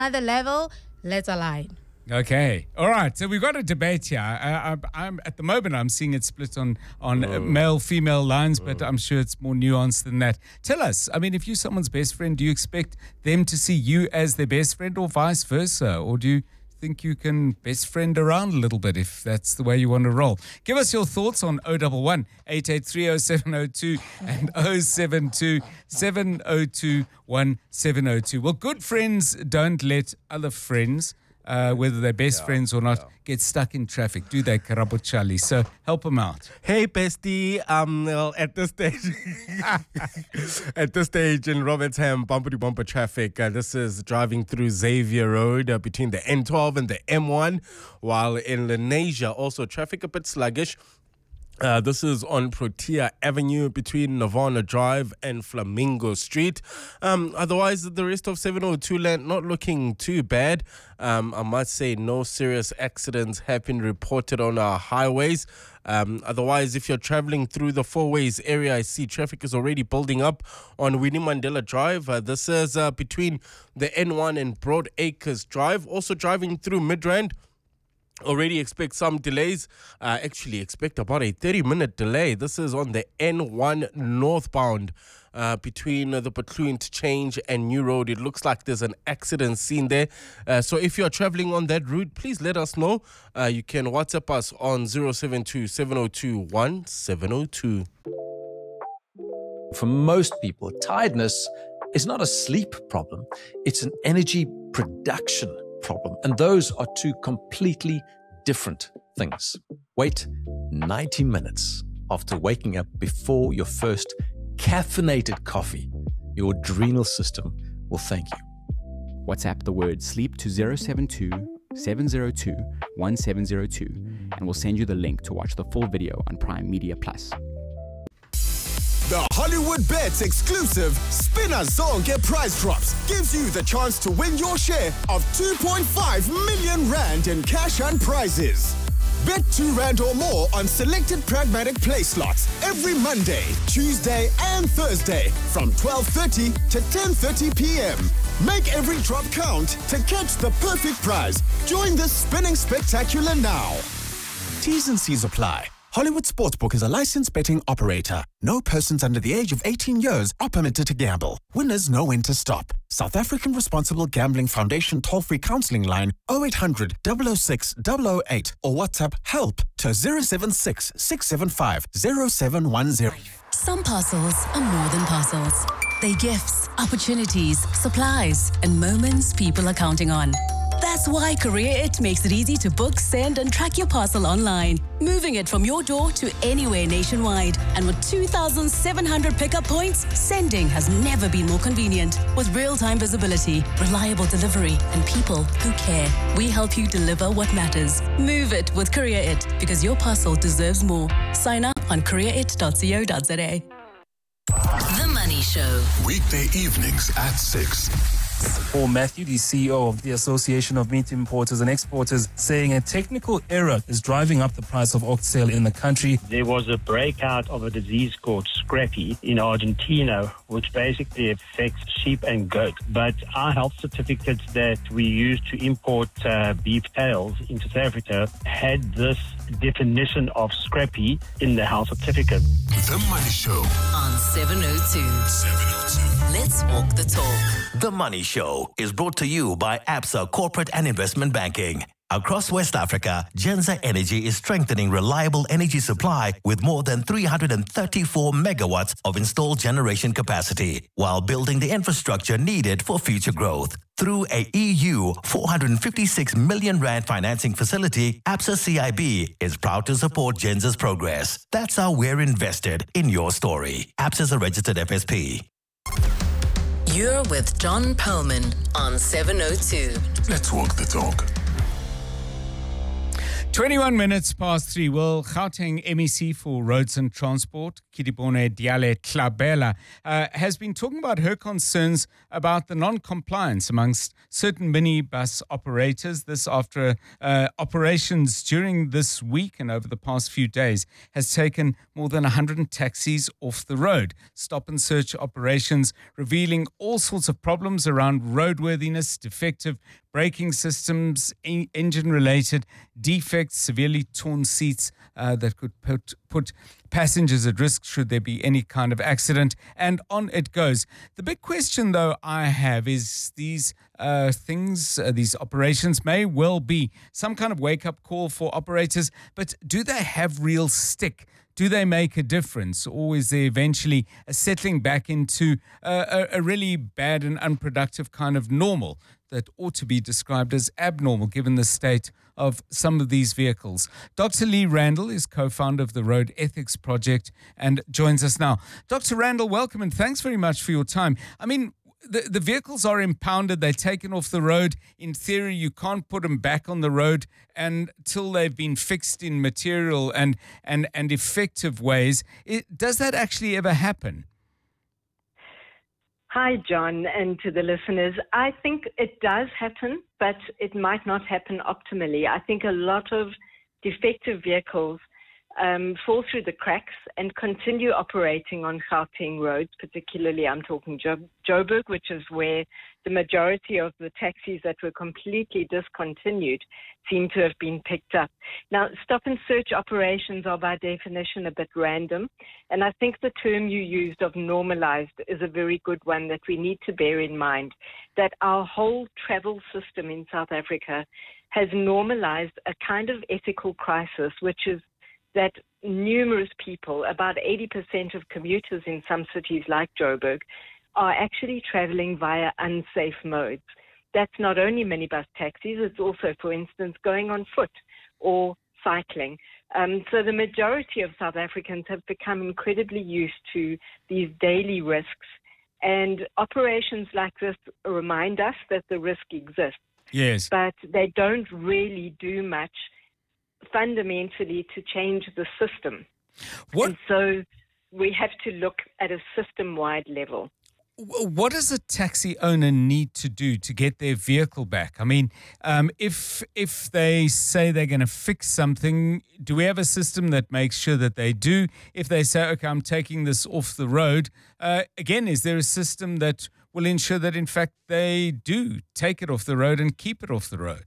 another level, let's align. Okay. All right. So we've got a debate here. I'm at the moment, I'm seeing it split on male-female lines, but I'm sure it's more nuanced than that. Tell us, I mean, if you're someone's best friend, do you expect them to see you as their best friend or vice versa? Or do you think you can best friend around a little bit if that's the way you want to roll? Give us your thoughts on 011 883 0702 and 072 702 1702. Well, good friends don't let other friends, whether they're best friends or not, get stuck in traffic, do they, Karabo Charlie? So help them out. Hey, bestie. Well, at this stage in Robertsham, bumper-to-bumper traffic. This is driving through Xavier Road between the N12 and the M1, while in Lenasia, also traffic a bit sluggish. This is on Protea Avenue between Nirvana Drive and Flamingo Street. Otherwise, the rest of 702 land not looking too bad. I must say no serious accidents have been reported on our highways. Otherwise, if you're traveling through the Four Ways area, I see traffic is already building up on Winnie Mandela Drive. This is between the N1 and Broad Acres Drive. Also driving through Midrand. Already expect some delays. Actually expect about a 30-minute delay. This is on the N1 northbound between the Butlu Interchange and New Road. It looks like there's an accident scene there. So if you're traveling on that route, please let us know. You can WhatsApp us on 072 702 1702. For most people, tiredness is not a sleep problem. It's an energy production problem. And those are two completely different things. Wait 90 minutes after waking up before your first caffeinated coffee. Your adrenal system will thank you. WhatsApp the word sleep to 072 702 1702 and we'll send you the link to watch the full video on Prime Media Plus. The Hollywood Bets exclusive Spinner Zonke prize drops gives you the chance to win your share of 2.5 million rand in cash and prizes. Bet R2 or more on selected pragmatic play slots every Monday, Tuesday and Thursday from 12:30 to 10:30 p.m. Make every drop count to catch the perfect prize. Join the spinning spectacular now. T's and C's apply. Hollywood Sportsbook is a licensed betting operator. No persons under the age of 18 years are permitted to gamble. Winners know when to stop. South African Responsible Gambling Foundation toll-free counseling line 0800 006 008 or WhatsApp help to 076 675 0710. Some parcels are more than parcels. They're gifts, opportunities, supplies, and moments people are counting on. That's why CourierIt makes it easy to book, send, and track your parcel online, moving it from your door to anywhere nationwide. And with 2,700 pickup points, sending has never been more convenient. With real-time visibility, reliable delivery, and people who care, we help you deliver what matters. Move it with CourierIt, because your parcel deserves more. Sign up on courierit.co.za. The Money Show. Weekday evenings at 6. Paul Matthew, the CEO of the Association of Meat Importers and Exporters, saying a technical error is driving up the price of oxtail in the country. There was a breakout of a disease called scrappy in Argentina, which basically affects sheep and goat. But our health certificates that we used to import beef tails into South Africa had this definition of scrappy in the health certificate. The Money Show on 702. Let's walk the talk. The Money Show is brought to you by Absa Corporate and Investment Banking. Across West Africa, Genza Energy is strengthening reliable energy supply with more than 334 megawatts of installed generation capacity, while building the infrastructure needed for future growth. Through a EU 456 million rand financing facility, Absa CIB is proud to support Genza's progress. That's how we're invested in your story. Absa is a registered FSP. You're with John Perlman on 702. Let's walk the talk. 21 minutes past 3. Well, Gauteng MEC for Roads and Transport, Kitibone Diale Tlabela, has been talking about her concerns about the non-compliance amongst certain minibus operators. This after operations during this week and over the past few days has taken more than 100 taxis off the road. Stop and search operations revealing all sorts of problems around roadworthiness, defective braking systems, engine-related defects, severely torn seats that could put passengers at risk should there be any kind of accident, and on it goes. The big question, though, I have is these these operations may well be some kind of wake-up call for operators, but do they have real stick? Do they make a difference, or is there eventually a settling back into a really bad and unproductive kind of normal that ought to be described as abnormal given the state of some of these vehicles? Dr. Lee Randall is co-founder of the Road Ethics Project and joins us now. Dr. Randall, welcome and thanks very much for your time. I mean, the vehicles are impounded, they're taken off the road. In theory, you can't put them back on the road until they've been fixed in material and effective ways. Does that actually ever happen? Hi, John, and to the listeners. I think it does happen, but it might not happen optimally. I think a lot of defective vehicles fall through the cracks and continue operating on Gauteng roads, particularly I'm talking Joburg, which is where the majority of the taxis that were completely discontinued seem to have been picked up. Now, stop and search operations are by definition a bit random, and I think the term you used of normalized is a very good one that we need to bear in mind, that our whole travel system in South Africa has normalized a kind of ethical crisis, which is that numerous people, about 80% of commuters in some cities like Joburg, are actually traveling via unsafe modes. That's not only minibus taxis, it's also, for instance, going on foot or cycling. So the majority of South Africans have become incredibly used to these daily risks, and operations like this remind us that the risk exists. Yes. But they don't really do much fundamentally to change the system. And so we have to look at a system-wide level. What does a taxi owner need to do to get their vehicle back? I mean, if they say they're going to fix something, do we have a system that makes sure that they do? If they say, okay, I'm taking this off the road, again, is there a system that will ensure that, in fact, they do take it off the road and keep it off the road?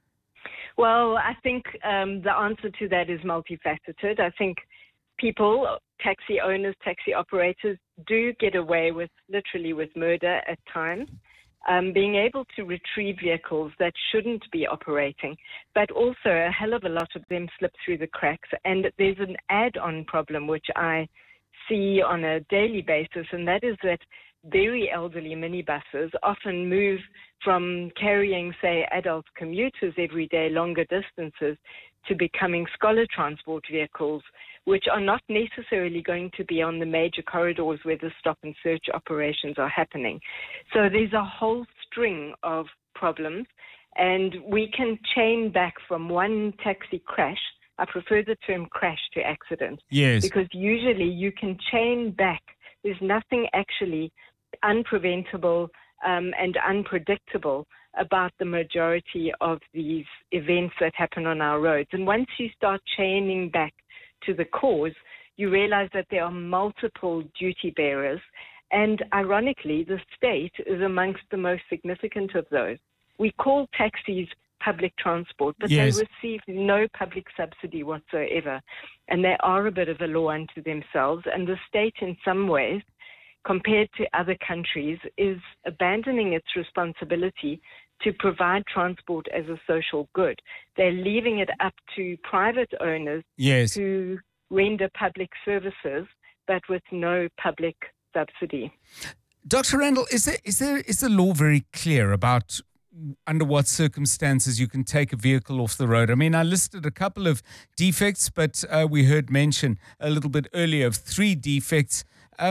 Well, I think the answer to that is multifaceted. I think people, taxi owners, taxi operators do get away with literally with murder at times, being able to retrieve vehicles that shouldn't be operating, but also a hell of a lot of them slip through the cracks. And there's an add-on problem which I see on a daily basis, and that is that very elderly minibuses often move from carrying, say, adult commuters every day longer distances to becoming scholar transport vehicles, which are not necessarily going to be on the major corridors where the stop and search operations are happening. So there's a whole string of problems, and we can chain back from one taxi crash. I prefer the term crash to accident. Yes. Because usually you can chain back. There's nothing actually unpreventable and unpredictable about the majority of these events that happen on our roads. And once you start chaining back to the cause, you realize that there are multiple duty bearers. And ironically, the state is amongst the most significant of those. We call taxis public transport, but Yes. they receive no public subsidy whatsoever. And they are a bit of a law unto themselves. And the state, in some ways, compared to other countries, is abandoning its responsibility to provide transport as a social good. They're leaving it up to private owners Yes. who render public services, but with no public subsidy. Dr. Randall, is the law very clear about under what circumstances you can take a vehicle off the road? I mean, I listed a couple of defects, but we heard mention a little bit earlier of 3 defects.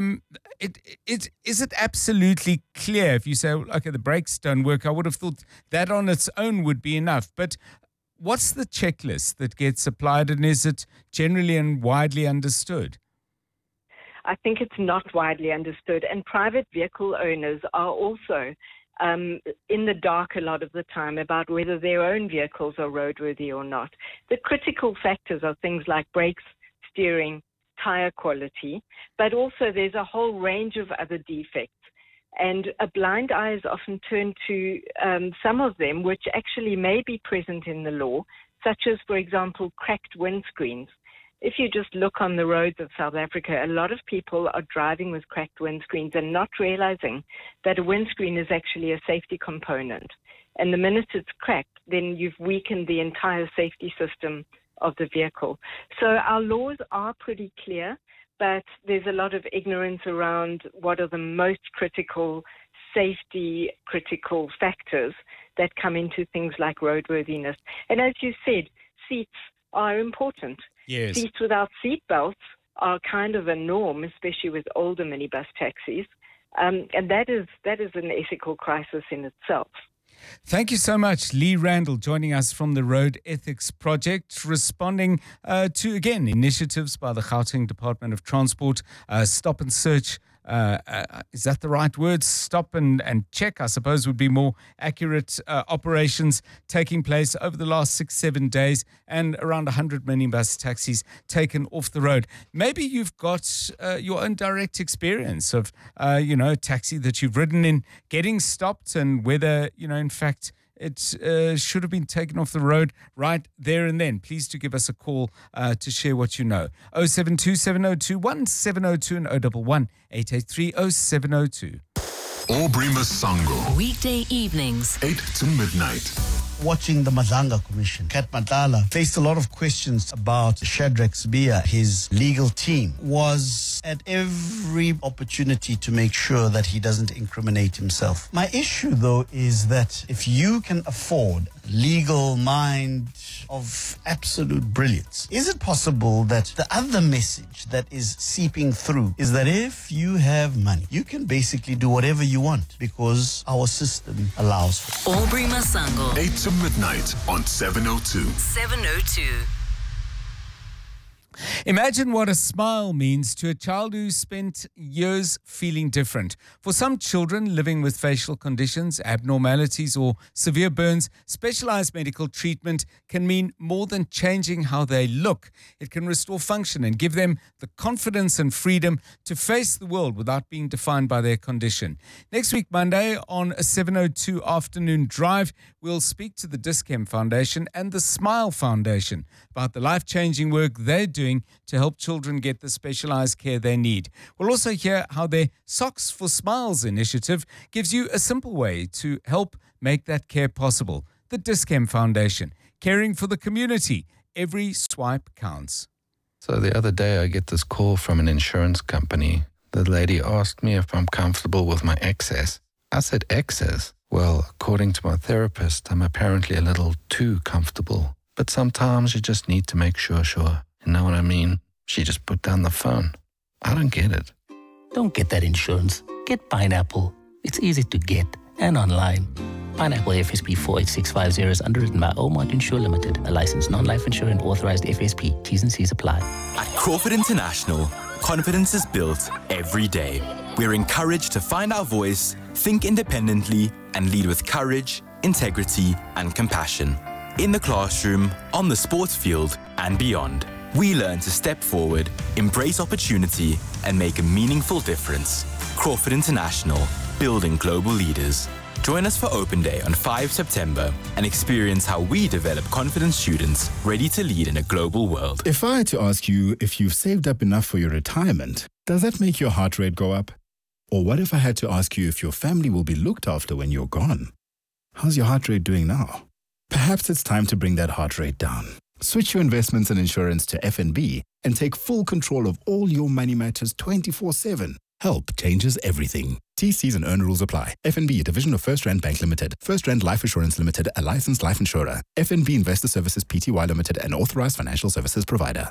Is it absolutely clear if you say, okay, the brakes don't work? I would have thought that on its own would be enough. But what's the checklist that gets applied, and is it generally and widely understood? I think it's not widely understood, and private vehicle owners are also in the dark a lot of the time about whether their own vehicles are roadworthy or not. The critical factors are things like brakes, steering, tire quality, but also there's a whole range of other defects. And a blind eye is often turned to some of them, which actually may be present in the law, such as, for example, cracked windscreens. If you just look on the roads of South Africa, a lot of people are driving with cracked windscreens and not realizing that a windscreen is actually a safety component. And the minute it's cracked, then you've weakened the entire safety system of the vehicle. So our laws are pretty clear, but there's a lot of ignorance around what are the most critical safety critical factors that come into things like roadworthiness. And as you said, seats are important. Yes. Seats without seat belts are kind of a norm, especially with older minibus taxis. And that is an ethical crisis in itself. Thank you so much, Lee Randall, joining us from the Road Ethics Project, responding to, again, initiatives by the Gauteng Department of Transport, stop and search. Is that the right word? Stop and check, I suppose, would be more accurate. Operations taking place over the last 6-7 days, and around 100 minibus taxis taken off the road. Maybe you've got your own direct experience of, a taxi that you've ridden in, getting stopped, and whether, in fact, it should have been taken off the road right there and then. Please do give us a call to share what you know. 072 702 1702 and 011 883 0702. Aubrey Masango. Weekday evenings, 8 to midnight. Watching the Mazanga Commission, Kat Matala faced a lot of questions about Shadrack Sibiya. His legal team was at every opportunity to make sure that he doesn't incriminate himself. My issue, though, is that if you can afford legal mind of absolute brilliance, is it possible that the other message that is seeping through is that if you have money, you can basically do whatever you want because our system allows for it? Aubrey Masango. 8 to midnight on 702. 702. Imagine what a smile means to a child who spent years feeling different. For some children living with facial conditions, abnormalities, or severe burns, specialized medical treatment can mean more than changing how they look. It can restore function and give them the confidence and freedom to face the world without being defined by their condition. Next week, Monday, on a 702 afternoon drive, we'll speak to the Dis-Chem Foundation and the Smile Foundation about the life-changing work they're doing to help children get the specialized care they need. We'll also hear how their Socks for Smiles initiative gives you a simple way to help make that care possible. The Dis-Chem Foundation, caring for the community. Every swipe counts. So the other day I get this call from an insurance company. The lady asked me if I'm comfortable with my excess. I said, excess? Well, according to my therapist, I'm apparently a little too comfortable. But sometimes you just need to make sure. You know what I mean? She just put down the phone. I don't get it. Don't get that insurance. Get Pineapple. It's easy to get and online. Pineapple FSP 48650 is underwritten by Omont Insure Limited, a licensed non-life insurer and authorized FSP. T's and C's apply. At Crawford International, confidence is built every day. We're encouraged to find our voice, think independently, and lead with courage, integrity, and compassion. In the classroom, on the sports field, and beyond. We learn to step forward, embrace opportunity, and make a meaningful difference. Crawford International, building global leaders. Join us for Open Day on 5 September and experience how we develop confident students ready to lead in a global world. If I had to ask you if you've saved up enough for your retirement, does that make your heart rate go up? Or what if I had to ask you if your family will be looked after when you're gone? How's your heart rate doing now? Perhaps it's time to bring that heart rate down. Switch your investments and insurance to FNB and take full control of all your money matters 24/7. Help changes everything. TCs and earn rules apply. FNB, a division of First Rand Bank Limited. First Rand Life Assurance Limited, a licensed life insurer. FNB Investor Services Pty Limited, an authorized financial services provider.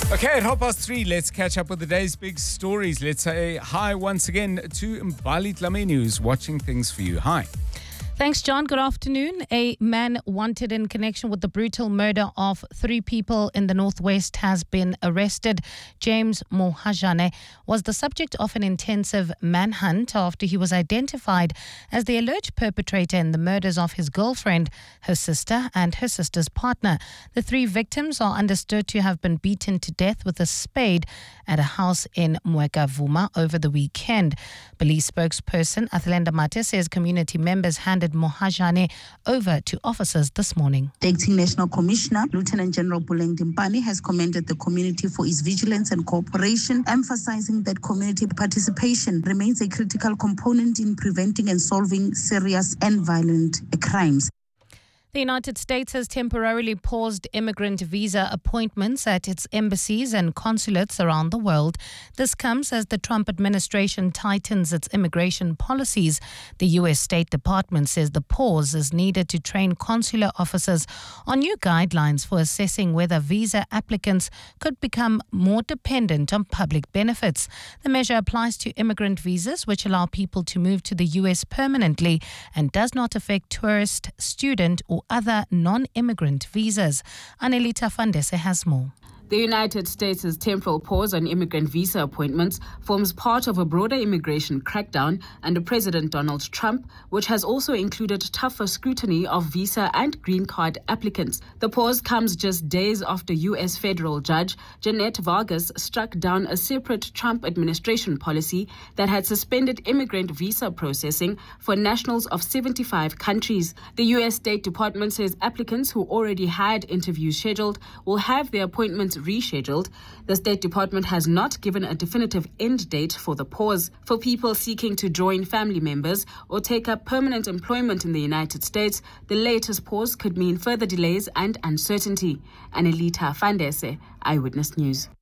Okay, at 3:30, let's catch up with the day's big stories. Let's say hi once again to Mbali Dlamini, who's watching things for you. Hi. Thanks, John. Good afternoon. A man wanted in connection with the brutal murder of 3 people in the Northwest has been arrested. James Mohajane was the subject of an intensive manhunt after he was identified as the alleged perpetrator in the murders of his girlfriend, her sister, and her sister's partner. The 3 victims are understood to have been beaten to death with a spade at a house in Mwekavuma over the weekend. Police spokesperson Athlenda Mate says community members handed Mohajane over to officers this morning. The Acting National Commissioner, Lieutenant General Buleng Dimpani, has commended the community for its vigilance and cooperation, emphasizing that community participation remains a critical component in preventing and solving serious and violent crimes. The United States has temporarily paused immigrant visa appointments at its embassies and consulates around the world. This comes as the Trump administration tightens its immigration policies. The U.S. State Department says the pause is needed to train consular officers on new guidelines for assessing whether visa applicants could become more dependent on public benefits. The measure applies to immigrant visas, which allow people to move to the U.S. permanently and does not affect tourist, student, or other non-immigrant visas. Anelita Fandese has more. The United States' temporal pause on immigrant visa appointments forms part of a broader immigration crackdown under President Donald Trump, which has also included tougher scrutiny of visa and green card applicants. The pause comes just days after U.S. federal judge Jeanette Vargas struck down a separate Trump administration policy that had suspended immigrant visa processing for nationals of 75 countries. The U.S. State Department says applicants who already had interviews scheduled will have their appointments rescheduled. The State Department has not given a definitive end date for the pause. For people seeking to join family members or take up permanent employment in the United States, the latest pause could mean further delays and uncertainty. Anelita Fandese, Eyewitness News.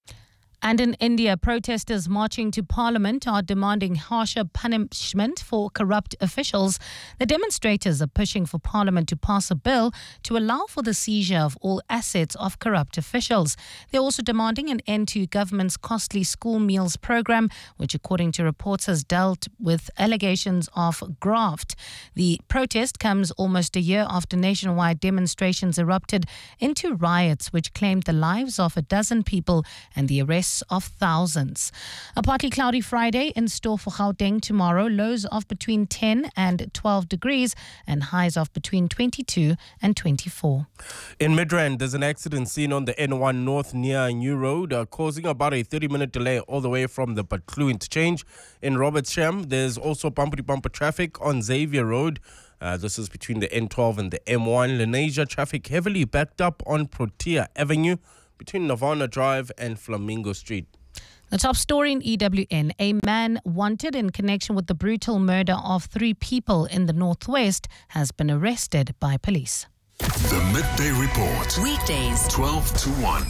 And in India, protesters marching to Parliament are demanding harsher punishment for corrupt officials. The demonstrators are pushing for Parliament to pass a bill to allow for the seizure of all assets of corrupt officials. They're also demanding an end to government's costly school meals program, which, according to reports, has dealt with allegations of graft. The protest comes almost a year after nationwide demonstrations erupted into riots, which claimed the lives of a dozen people and the arrest of thousands. A partly cloudy Friday in store for Gauteng tomorrow. Lows of between 10 and 12 degrees and highs of between 22 and 24. In Midrand, there's an accident seen on the N1 North near New Road, causing about a 30-minute delay all the way from the Patlu interchange. In Robertsham, there's also bumper-to-bumper traffic on Xavier Road. This is between the N12 and the M1. Lenasia traffic heavily backed up on Protea Avenue between Nirvana Drive and Flamingo Street. The top story in EWN. A man wanted in connection with the brutal murder of 3 people in the Northwest has been arrested by police. The Midday Report. Weekdays, 12 to 1.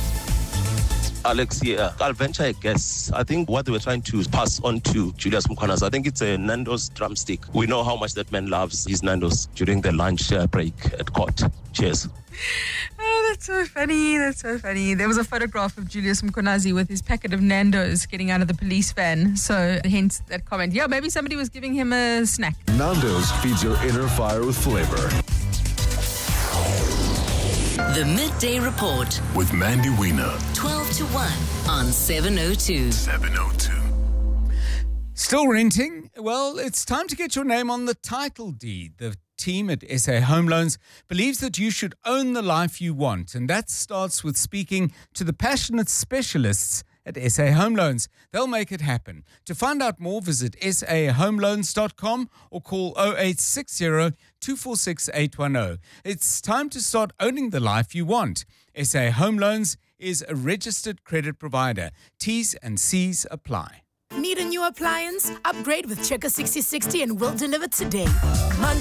Alex here. I'll venture a guess. I think what they were trying to pass on to Julius Mukhonas, I think it's a Nando's drumstick. We know how much that man loves his Nando's during the lunch break at court. Cheers. Oh, that's so funny. That's so funny. There was a photograph of Julius Mkhonazi with his packet of Nando's getting out of the police van. So hence that comment. Yeah, maybe somebody was giving him a snack. Nando's feeds your inner fire with flavor. The Midday Report With Mandy Wiener. 12 to 1 on 702. 702. Still renting? Well, it's time to get your name on the title deed. The team at SA Home Loans believes that you should own the life you want, and that starts with speaking to the passionate specialists at SA Home Loans. They'll make it happen. To find out more, visit sahomeloans.com or call 0860 246 810. It's time to start owning the life you want. SA Home Loans is a registered credit provider. T's and C's apply. Need a new appliance? Upgrade with Checker 6060 and we'll deliver today. Monday